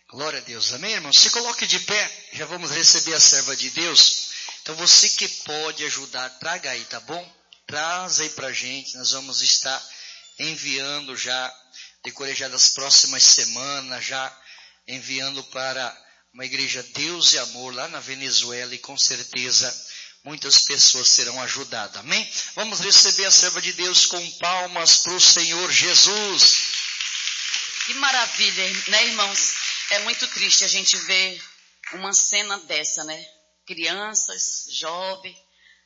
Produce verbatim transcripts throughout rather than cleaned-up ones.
Glória a Deus, amém, irmão? Se coloque de pé, já vamos receber a serva de Deus. Então você que pode ajudar, traga aí, tá bom? Traz aí pra gente, nós vamos estar enviando já, decorrer já das próximas semanas, já enviando para uma igreja Deus e Amor lá na Venezuela, e com certeza muitas pessoas serão ajudadas, amém? Vamos receber a serva de Deus com palmas para o Senhor Jesus. Que maravilha, né, irmãos? É muito triste a gente ver uma cena dessa, né? Crianças, jovens,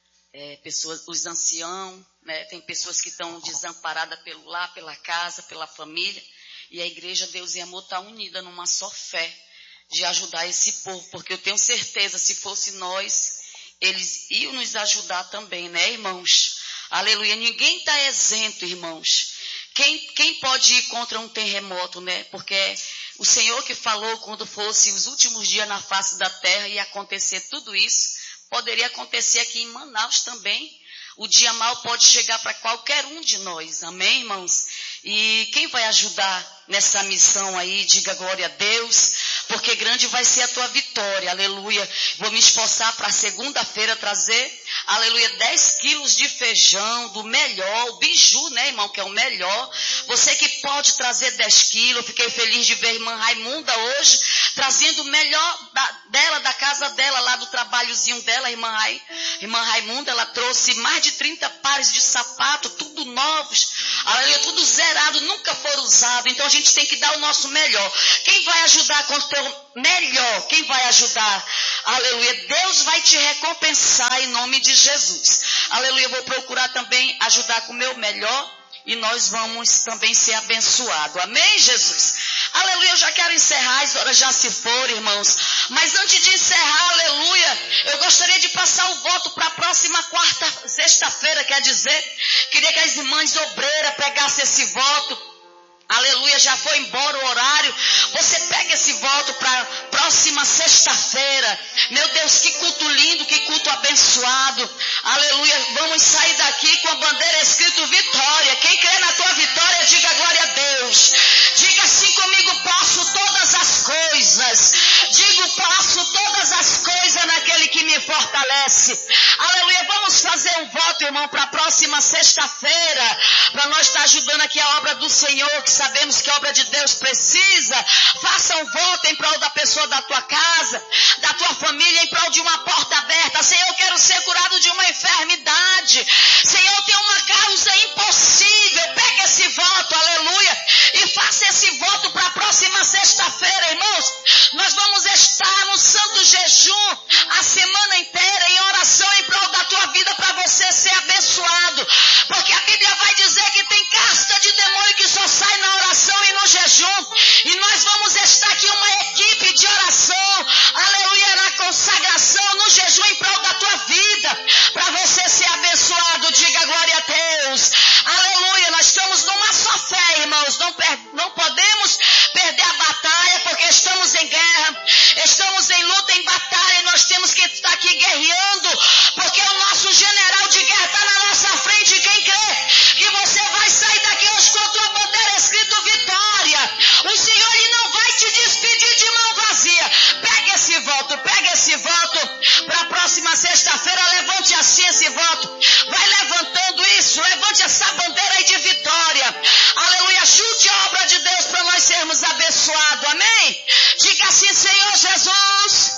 é, pessoas, os anciãos, né? Tem pessoas que estão desamparadas pelo lar, pela casa, pela família. E a igreja Deus e Amor está unida numa só fé de ajudar esse povo. Porque eu tenho certeza, se fosse nós, eles iam nos ajudar também, né, irmãos? Aleluia. Ninguém está isento, irmãos. Quem, quem pode ir contra um terremoto, né? Porque o Senhor que falou quando fosse os últimos dias na face da terra ia acontecer tudo isso, poderia acontecer aqui em Manaus também. O dia mau pode chegar para qualquer um de nós, amém, irmãos? E quem vai ajudar nessa missão aí, diga glória a Deus, porque grande vai ser a tua vitória, aleluia. Vou me esforçar para segunda-feira trazer, aleluia, dez quilos de feijão, do melhor, o biju, né, irmão, que é o melhor. Você que pode trazer dez quilos, fiquei feliz de ver a irmã Raimunda hoje, trazendo o melhor da, dela, da casa dela, lá do trabalhozinho dela, a irmã, Rai, irmã Raimunda, ela trouxe mais de trinta pares de sapato, tudo novos, aleluia, tudo zerado, nunca foram usados. Então a gente tem que dar o nosso melhor. Quem vai ajudar com o teu melhor? Quem vai ajudar? Aleluia, Deus vai te recompensar em nome de Jesus. Aleluia, eu vou procurar também ajudar com o meu melhor e nós vamos também ser abençoados. Amém, Jesus? Aleluia, eu já quero encerrar, as horas já se foram, irmãos. Mas antes de encerrar, aleluia, eu gostaria de passar o voto para a próxima quarta, sexta-feira, quer dizer, queria que as irmãs obreiras pegassem esse voto. Aleluia, já foi embora o horário. Você pega esse voto para próxima sexta-feira. Meu Deus, que culto lindo, que culto abençoado. Aleluia, vamos sair daqui com a bandeira escrito vitória. Quem crê na tua vitória, diga glória a Deus. Diga assim comigo, posso todas as coisas. Digo, posso todas as coisas naquele que me fortalece. Aleluia, vamos fazer um voto, irmão, para a próxima sexta-feira, para nós estar ajudando aqui a obra do Senhor, que sabemos que a obra de Deus precisa. Faça um voto em prol da pessoa da tua casa, da tua família, em prol de uma porta aberta. Senhor, eu quero ser curado de uma enfermidade. Senhor, eu tenho uma causa impossível. Pega esse voto, aleluia, e faça esse voto para a próxima sexta-feira, irmãos. Nós vamos estar no santo jejum a semana inteira em oração em prol da tua vida, para você ser abençoado. Porque a Bíblia vai dizer que tem casta de demônio que só sai na oração e no jejum. E nós vamos estar aqui uma equipe de oração, aleluia, na consagração, no jejum em prol da tua vida, para você ser abençoado. Diga glória a Deus. Aleluia, nós estamos numa só fé, irmãos. Não, per- não podemos perder a batalha, porque estamos em guerra, estamos em luta, em batalha, e nós temos que estar aqui guerreando, porque o nosso general de guerra está na nossa frente. E quem crê que você vai sair daqui hoje com a tua bandeira escrito vitória, o Senhor ele não vai te despedir de mão vazia. Pega esse voto, pega esse voto para a próxima sexta-feira. Levante assim esse voto, vai levantando isso, levante essa bandeira aí de vitória. Aleluia, ajude a obra de Deus para nós sermos abençoados, amém? Diga assim, Senhor Jesus.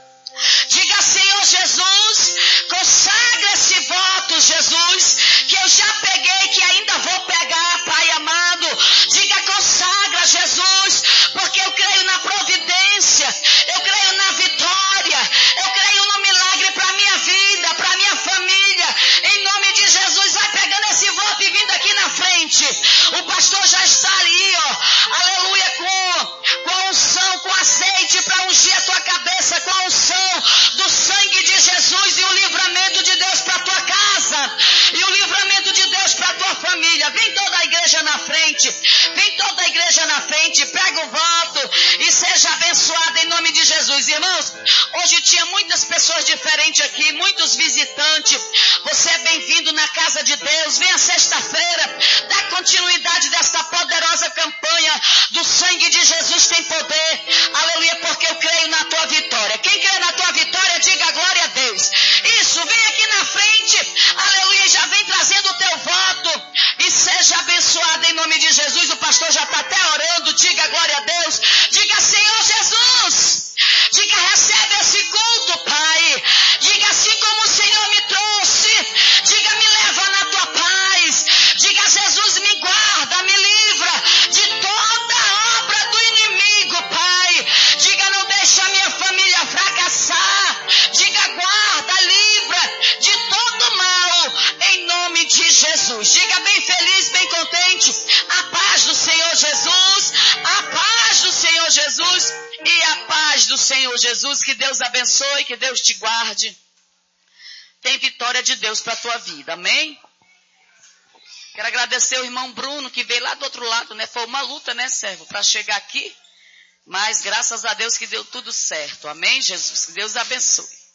Diga, Senhor Jesus, consagra esse voto, Jesus, que eu já peguei, que ainda vou pegar, Pai amado. Diga, consagra, Jesus, porque eu creio na providência, eu creio na vitória, eu creio no milagre para minha vida, para minha família. Em nome de Jesus, vai pegando esse voto e vindo aqui na frente. O pastor já está ali, ó, aleluia, com, com a unção, com azeite para ungir a tua cabeça, com a unção do sangue de Jesus, e o livramento de Deus para tua casa, e o livramento de Deus para tua família. Vem toda a igreja na frente, vem toda a igreja na frente, pega o voto e seja abençoado em nome de Jesus. Irmãos, hoje tinha muitas pessoas diferentes aqui, muitos visitantes. Você é bem-vindo na casa de Deus. Venha sexta-feira, dá continuidade desta poderosa campanha do sangue de Jesus tem poder. Aleluia. do Senhor Jesus, que Deus abençoe, que Deus te guarde. Tem vitória de Deus para a tua vida, amém? Quero agradecer o irmão Bruno, que veio lá do outro lado, né? Foi uma luta, né, servo, para chegar aqui. Mas graças a Deus que deu tudo certo, amém, Jesus? Que Deus abençoe.